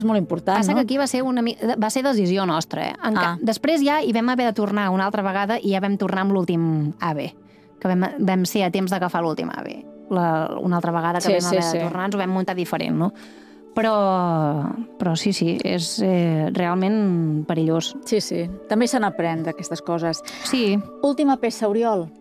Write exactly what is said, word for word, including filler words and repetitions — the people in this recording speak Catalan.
És molt important, Passa no? que aquí va ser, una, va ser decisió nostra. Eh? En Ah. Després ja hi vam haver de tornar una altra vegada i ja vam tornar amb l'últim AVE, que vam, vam ser a temps d'agafar l'últim AVE. La, una altra vegada que Sí, vam sí, haver sí. de tornar ens ho vam muntar diferent, no? Però, però sí, sí, és eh, realment perillós. Sí, sí. També se n'aprèn d'aquestes coses. Sí. Última peça, Oriol.